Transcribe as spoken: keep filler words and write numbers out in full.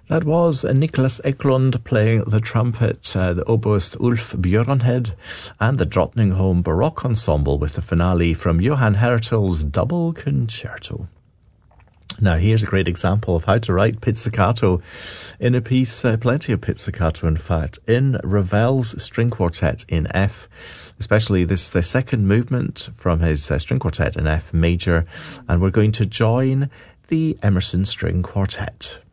That was uh, Nicholas Eklund playing the trumpet, uh, the oboist Ulf Björnhed, and the Drottningholm Baroque Ensemble with the finale from Johann Hertel's Double Concerto. Now, here's a great example of how to write pizzicato in a piece, uh, plenty of pizzicato, in fact, in Ravel's String Quartet in F, especially this the second movement from his uh, String Quartet in F major, and we're going to join the Emerson String Quartet.